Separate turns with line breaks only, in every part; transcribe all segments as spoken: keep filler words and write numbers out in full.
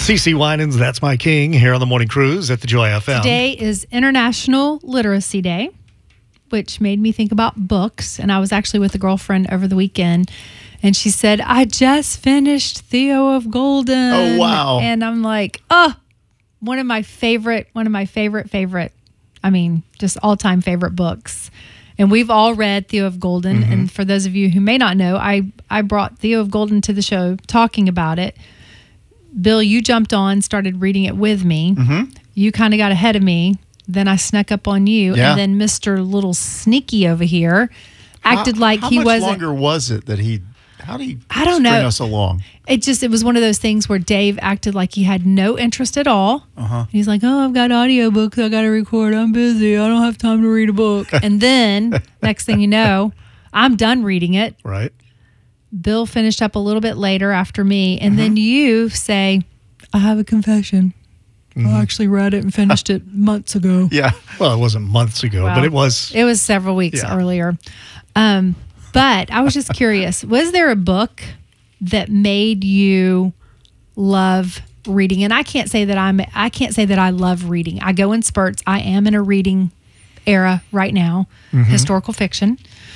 CeCe Winans, That's My King, here on the Morning Cruise at the Joy F M.
Today is International Literacy Day, which made me think about books. And I was actually with a girlfriend over the weekend, and she said, I just finished Theo of Golden.
Oh, wow.
And I'm like, oh, one of my favorite, one of my favorite, favorite, I mean, just all-time favorite books. And we've all read Theo of Golden. Mm-hmm. And for those of you who may not know, I, I brought Theo of Golden to the show talking about it. Bill, you jumped on, started reading it with me.
Mm-hmm.
You kind of got ahead of me. Then I snuck up on you.
Yeah.
And then Mister Little Sneaky over here acted
how,
like
how
he
much
wasn't.
longer was it that he, how did he
I don't
string
know.
us along?
It just, it was one of those things where Dave acted like he had no interest at all.
Uh-huh.
He's like, oh, I've got audiobooks I got to record. I'm busy. I don't have time to read a book. And then next thing you know, I'm done reading it.
Right.
Bill finished up a little bit later after me. And
Mm-hmm.
then you say, I have a confession.
Mm-hmm.
I actually read it and finished it months ago.
Yeah.
Well, it wasn't months ago,
Well,
but it was.
It was several weeks
Yeah.
earlier. Um, but I was just curious, was there a book that made you love reading? And I can't say that I'm I can't say that I love reading. I go in spurts. I am in a reading era right now,
Mm-hmm.
historical fiction.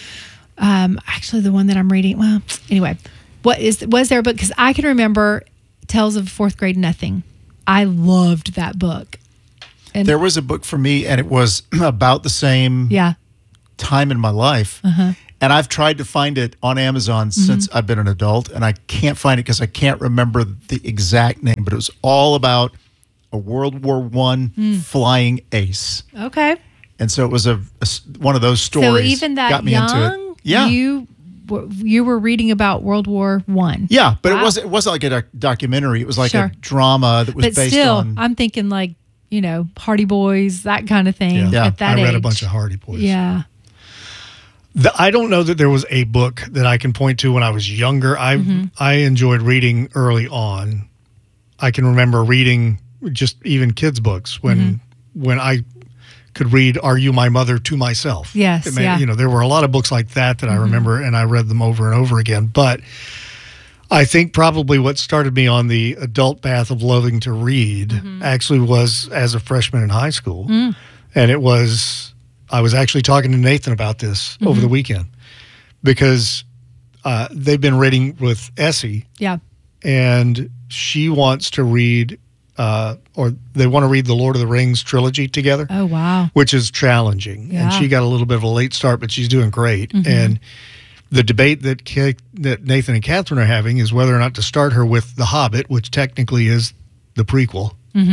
Um, actually the one that I'm reading, well, anyway, what is was there a book? Because I can remember Tales of Fourth Grade Nothing. I loved that book. And
There was a book for me, and it was about the same
yeah.
time in my life.
Uh-huh.
And I've tried to find it on Amazon
Mm-hmm.
since I've been an adult, and I can't find it because I can't remember the exact name, but it was all about a World War One
Mm.
flying ace.
Okay.
And so it was a, a s- one of those stories.
So even that
got me
young,
into it. Yeah.
you w- you were reading about World War One.
Yeah, but
Wow.
it wasn't. It wasn't like a doc- documentary. It was like
Sure.
a drama that was
But
based
still,
on.
I'm thinking like, you know, Hardy Boys, that kind of thing.
Yeah.
Yeah.
At that
I read
age.
a bunch of Hardy Boys.
Yeah.
The, I don't know that there was a book that I can point to when I was younger. I
Mm-hmm.
I enjoyed reading early on. I can remember reading just even kids' books when
Mm-hmm.
when I could read "Are You My Mother" to myself.
Yes,
It may-
yeah.
You know, there were a lot of books like that that I remember, and I read them over and over again. But I think probably what started me on the adult path of loving to read actually was as a freshman in high school, and it was. I was actually talking to Nathan about this over the weekend because uh, they've been reading with Essie,
Yeah.
and she wants to read, uh, or they want to read the Lord of the Rings trilogy together,
Oh, wow.
which is challenging.
Yeah.
And she got a little bit of a late start, but she's doing great. And the debate that Ka- that Nathan and Catherine are having is whether or not to start her with The Hobbit, which technically is the prequel,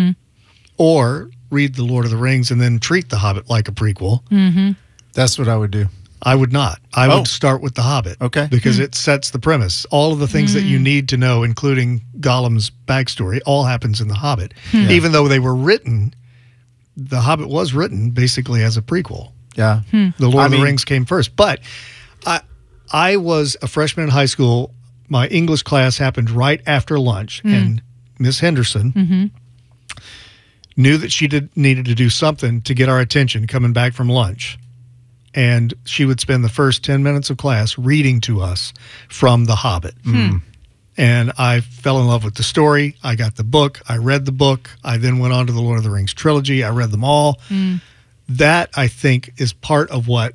or read the Lord of the Rings and then treat The Hobbit like a prequel.
That's what I would do.
I would not. I
Oh.
would start with The Hobbit.
Okay.
Because it sets the premise. All of the things that you need to know, including Gollum's backstory, all happens in The Hobbit. Even though they were written, The Hobbit was written basically as a prequel.
Yeah.
The Lord
I
of the
mean-
Rings came first. But I, I was a freshman in high school. My English class happened right after lunch, and Miss Henderson knew that she did needed to do something to get our attention coming back from lunch. And she would spend the first ten minutes of class reading to us from The Hobbit. And I fell in love with the story. I got the book. I read the book. I then went on to the Lord of the Rings trilogy. I read them all. That, I think, is part of what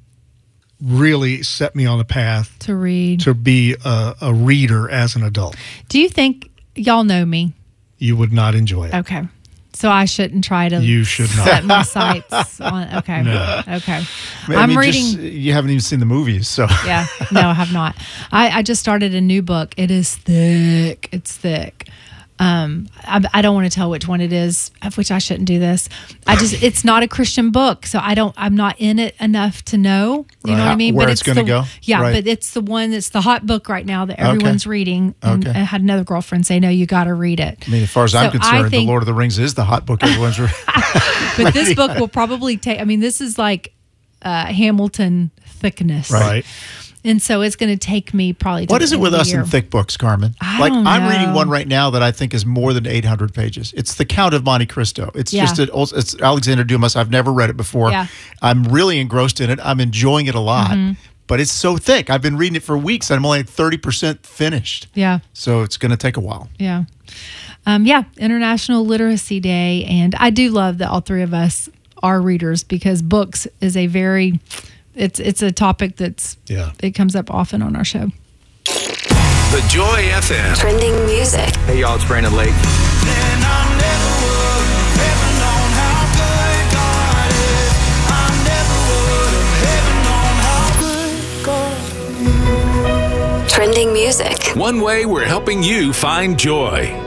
really set me on the path
To read.
to be a, a reader as an adult.
Do you think y'all know me?
You would not enjoy it.
Okay. So I shouldn't try to
You should not.
set my sights on. Okay. Okay.
I
I'm
mean,
reading.
just- you haven't even seen the movies, so.
Yeah. No, I have not. I, I just started a new book. It is thick. It's thick. Um, I, I don't want to tell which one it is, of which I shouldn't do this. I just, it's not a Christian book. So I don't, I'm not in it enough to know, you know what I
Right.
mean?
Where
but
it's gonna
the-
go?
Yeah.
Right.
But it's the one that's the hot book right now that everyone's reading. And
Okay.
I had another girlfriend say, no, you got to read it.
I mean, as far as I'm
So I
concerned,
think-
The Lord of the Rings is the hot book everyone's reading.
But this book will probably take, I mean, this is like uh, Hamilton thickness.
Right.
And so it's going to take me probably to
What
the
is it
end
with
of the
us
year.
in thick books, Carmen?
I
like
don't
I'm reading
know.
one right now that I think is more than eight hundred pages. It's The Count of Monte Cristo. It's
Yeah.
just a, it's Alexander Dumas. I've never read it before.
Yeah.
I'm really engrossed in it. I'm enjoying it a lot.
Mm-hmm.
but it's so thick. I've been reading it for weeks, and I'm only like thirty percent finished.
Yeah.
So it's going to take a while.
Yeah. Um, yeah. International Literacy Day. And I do love that all three of us are readers, because books is a very, it's it's a topic that's,
Yeah.
it comes up often on our show.
The Joy F M.
Trending music.
Hey y'all, it's Brandon Lake.
Trending music.
One way we're helping you find joy.